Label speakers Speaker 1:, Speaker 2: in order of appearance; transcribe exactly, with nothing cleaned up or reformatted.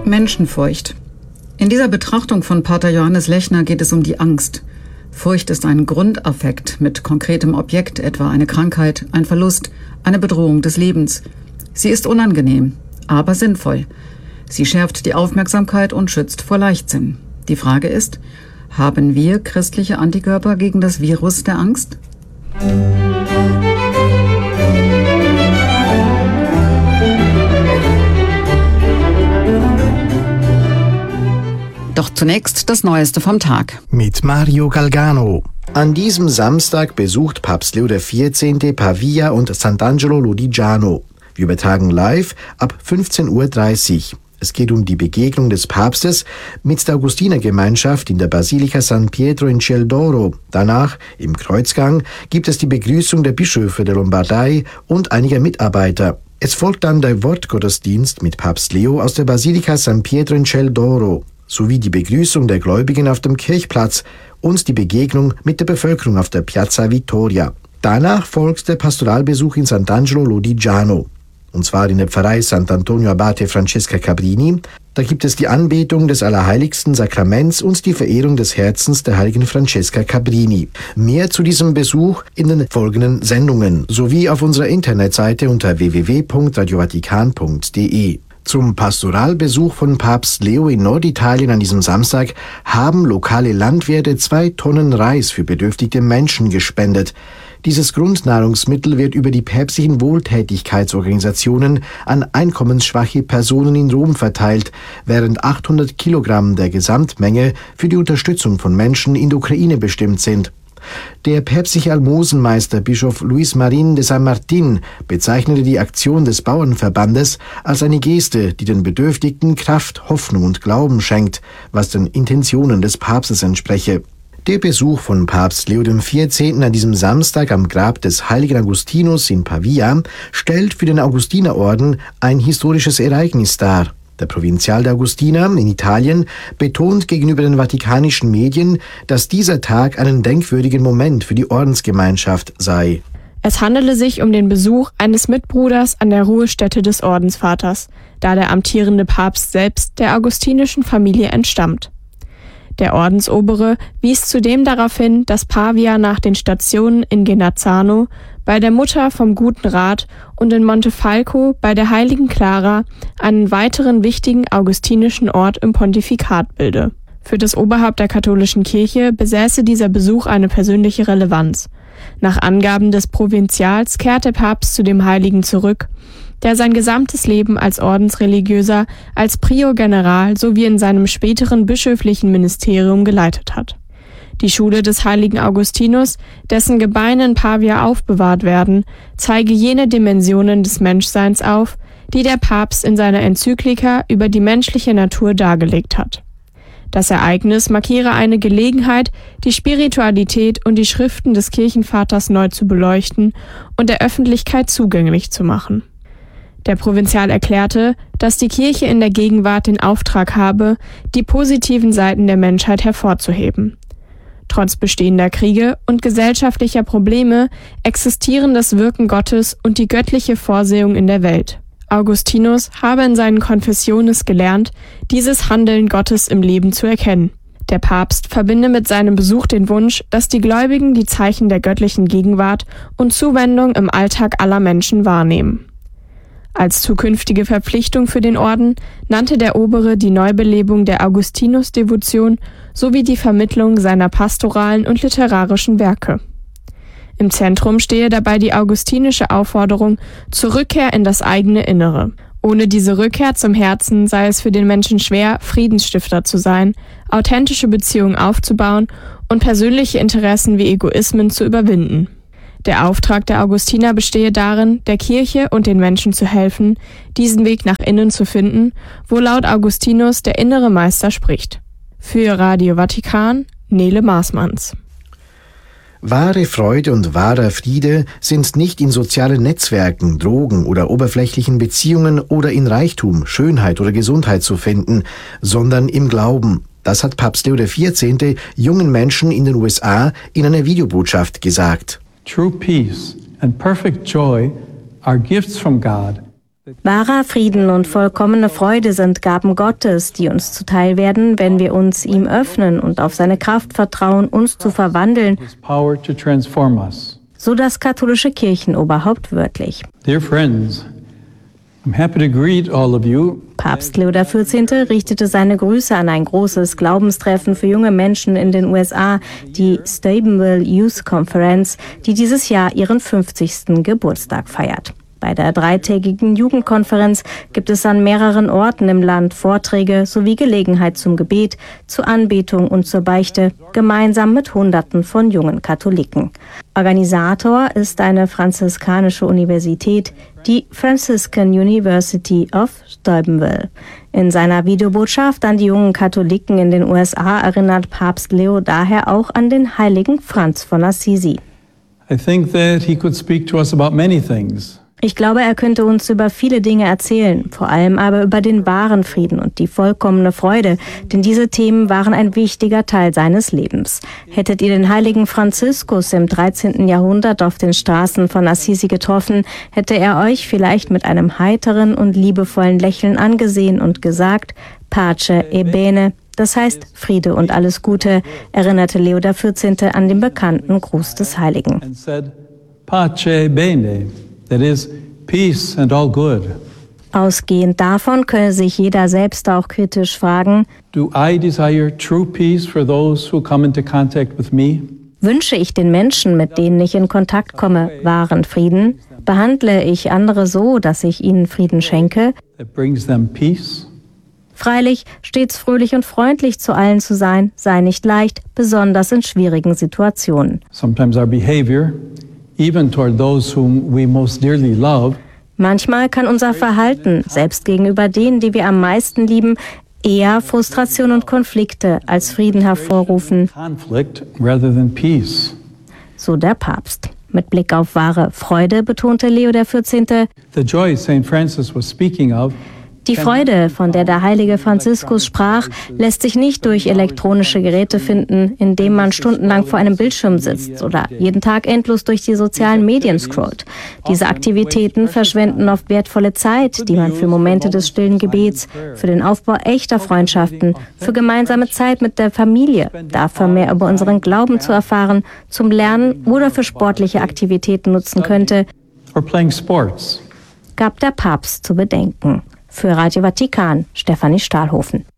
Speaker 1: Menschenfurcht. In dieser Betrachtung von Pater Johannes Lechner geht es um die Angst. Furcht ist ein Grundaffekt mit konkretem Objekt, etwa eine Krankheit, ein Verlust, eine Bedrohung des Lebens. Sie ist unangenehm, aber sinnvoll. Sie schärft die Aufmerksamkeit und schützt vor Leichtsinn. Die Frage ist, haben wir christliche Antikörper gegen das Virus der Angst? Doch zunächst das Neueste vom Tag.
Speaker 2: Mit Mario Galgano. An diesem Samstag besucht Papst Leo der vierzehnte. Pavia und Sant'Angelo Lodigiano. Wir übertragen live ab fünfzehn Uhr dreißig. Es geht um die Begegnung des Papstes mit der Augustinergemeinschaft in der Basilika San Pietro in Ciel d'Oro. Danach, im Kreuzgang, gibt es die Begrüßung der Bischöfe der Lombardei und einiger Mitarbeiter. Es folgt dann der Wortgottesdienst mit Papst Leo aus der Basilika San Pietro in Ciel d'Oro, sowie die Begrüßung der Gläubigen auf dem Kirchplatz und die Begegnung mit der Bevölkerung auf der Piazza Vittoria. Danach folgt der Pastoralbesuch in Sant'Angelo Lodigiano, und zwar in der Pfarrei Sant'Antonio Abate Francesca Cabrini. Da gibt es die Anbetung des Allerheiligsten Sakraments und die Verehrung des Herzens der heiligen Francesca Cabrini. Mehr zu diesem Besuch in den folgenden Sendungen sowie auf unserer Internetseite unter w w w punkt radio vatikan punkt d e. Zum Pastoralbesuch von Papst Leo in Norditalien an diesem Samstag haben lokale Landwirte zwei Tonnen Reis für bedürftige Menschen gespendet. Dieses Grundnahrungsmittel wird über die päpstlichen Wohltätigkeitsorganisationen an einkommensschwache Personen in Rom verteilt, während achthundert Kilogramm der Gesamtmenge für die Unterstützung von Menschen in der Ukraine bestimmt sind. Der päpstliche Almosenmeister Bischof Luis Marín de San Martín bezeichnete die Aktion des Bauernverbandes als eine Geste, die den Bedürftigen Kraft, Hoffnung und Glauben schenkt, was den Intentionen des Papstes entspreche. Der Besuch von Papst Leo der vierzehnte. an diesem Samstag am Grab des heiligen Augustinus in Pavia stellt für den Augustinerorden ein historisches Ereignis dar. Der Provinzial der Augustiner in Italien betont gegenüber den vatikanischen Medien, dass dieser Tag einen denkwürdigen Moment für die Ordensgemeinschaft sei.
Speaker 3: Es handele sich um den Besuch eines Mitbruders an der Ruhestätte des Ordensvaters, da der amtierende Papst selbst der augustinischen Familie entstammt. Der Ordensobere wies zudem darauf hin, dass Pavia nach den Stationen in Genazzano, bei der Mutter vom Guten Rat und in Montefalco bei der heiligen Clara einen weiteren wichtigen augustinischen Ort im Pontifikat bilde. Für das Oberhaupt der katholischen Kirche besäße dieser Besuch eine persönliche Relevanz. Nach Angaben des Provinzials kehrt der Papst zu dem Heiligen zurück, der sein gesamtes Leben als Ordensreligiöser, als Prior General sowie in seinem späteren bischöflichen Ministerium geleitet hat. Die Schule des heiligen Augustinus, dessen Gebeine in Pavia aufbewahrt werden, zeige jene Dimensionen des Menschseins auf, die der Papst in seiner Enzyklika über die menschliche Natur dargelegt hat. Das Ereignis markiere eine Gelegenheit, die Spiritualität und die Schriften des Kirchenvaters neu zu beleuchten und der Öffentlichkeit zugänglich zu machen. Der Provinzial erklärte, dass die Kirche in der Gegenwart den Auftrag habe, die positiven Seiten der Menschheit hervorzuheben. Trotz bestehender Kriege und gesellschaftlicher Probleme existieren das Wirken Gottes und die göttliche Vorsehung in der Welt. Augustinus habe in seinen Confessiones gelernt, dieses Handeln Gottes im Leben zu erkennen. Der Papst verbinde mit seinem Besuch den Wunsch, dass die Gläubigen die Zeichen der göttlichen Gegenwart und Zuwendung im Alltag aller Menschen wahrnehmen. Als zukünftige Verpflichtung für den Orden nannte der Obere die Neubelebung der Augustinus-Devotion sowie die Vermittlung seiner pastoralen und literarischen Werke. Im Zentrum stehe dabei die augustinische Aufforderung zur Rückkehr in das eigene Innere. Ohne diese Rückkehr zum Herzen sei es für den Menschen schwer, Friedensstifter zu sein, authentische Beziehungen aufzubauen und persönliche Interessen wie Egoismen zu überwinden. Der Auftrag der Augustiner bestehe darin, der Kirche und den Menschen zu helfen, diesen Weg nach innen zu finden, wo laut Augustinus der innere Meister spricht. Für Radio Vatikan, Nele Maßmanns.
Speaker 2: Wahre Freude und wahrer Friede sind nicht in sozialen Netzwerken, Drogen oder oberflächlichen Beziehungen oder in Reichtum, Schönheit oder Gesundheit zu finden, sondern im Glauben. Das hat Papst Leo der vierzehnte. jungen Menschen in den U S A in einer Videobotschaft gesagt.
Speaker 4: True peace and perfect joy are gifts from God Wahrer Frieden und vollkommene Freude sind Gaben Gottes, die uns zuteil werden, wenn wir uns ihm öffnen und auf seine Kraft vertrauen, uns zu verwandeln, so das katholische Kirchenoberhaupt wörtlich.
Speaker 5: Dear friends, I'm happy to greet all of you.
Speaker 4: Papst Leo der vierzehnte richtete seine Grüße an ein großes Glaubenstreffen für junge Menschen in den U S A, die Steubenville Youth Conference, die dieses Jahr ihren fünfzigsten Geburtstag feiert. Bei der dreitägigen Jugendkonferenz gibt es an mehreren Orten im Land Vorträge sowie Gelegenheit zum Gebet, zur Anbetung und zur Beichte, gemeinsam mit Hunderten von jungen Katholiken. Organisator ist eine franziskanische Universität, die Franciscan University of Steubenville. In seiner Videobotschaft an die jungen Katholiken in den U S A erinnert Papst Leo daher auch an den heiligen Franz von Assisi.
Speaker 5: I think that he could speak to us about many things.
Speaker 4: Ich glaube, er könnte uns über viele Dinge erzählen, vor allem aber über den wahren Frieden und die vollkommene Freude, denn diese Themen waren ein wichtiger Teil seines Lebens. Hättet ihr den heiligen Franziskus im dreizehnten Jahrhundert auf den Straßen von Assisi getroffen, hätte er euch vielleicht mit einem heiteren und liebevollen Lächeln angesehen und gesagt, Pace e bene, das heißt Friede und alles Gute, erinnerte Leo der vierzehnte an den bekannten Gruß des Heiligen.
Speaker 5: And said, Pace e bene. That is, peace and all good.
Speaker 4: Ausgehend davon könne sich jeder selbst auch kritisch fragen,
Speaker 5: Do I desire true peace for those who come into contact with me?
Speaker 4: wünsche ich den Menschen, mit denen ich in Kontakt komme, wahren Frieden? Behandle ich andere so, dass ich ihnen Frieden schenke?
Speaker 5: That brings them peace?
Speaker 4: Freilich, stets fröhlich und freundlich zu allen zu sein, sei nicht leicht, besonders in schwierigen Situationen.
Speaker 5: Sometimes our behavior, even toward those whom we most dearly love,
Speaker 4: Manchmal kann unser Verhalten, selbst gegenüber denen, die wir am meisten lieben, eher Frustration und Konflikte als Frieden hervorrufen,
Speaker 5: conflict rather than peace.
Speaker 4: so der Papst. Mit Blick auf wahre Freude betonte Leo der vierzehnte,
Speaker 5: The joy Saint Francis was speaking of
Speaker 4: die Freude, von der der heilige Franziskus sprach, lässt sich nicht durch elektronische Geräte finden, indem man stundenlang vor einem Bildschirm sitzt oder jeden Tag endlos durch die sozialen Medien scrollt. Diese Aktivitäten verschwenden oft wertvolle Zeit, die man für Momente des stillen Gebets, für den Aufbau echter Freundschaften, für gemeinsame Zeit mit der Familie, dafür mehr über unseren Glauben zu erfahren, zum Lernen oder für sportliche Aktivitäten nutzen könnte,
Speaker 5: or playing sports.
Speaker 4: gab der Papst zu bedenken. Für Radio Vatikan, Stefanie Stahlhofen.